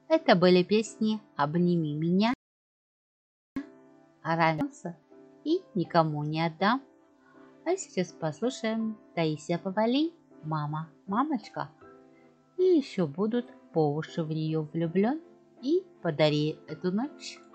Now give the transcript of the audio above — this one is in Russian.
Это были песни «Обними меня», «Оранился» и «Никому не отдам». А сейчас послушаем Таисия Повалий «Мама, мамочка». И еще будут «По уши в нее влюблен» и «Подари эту ночь».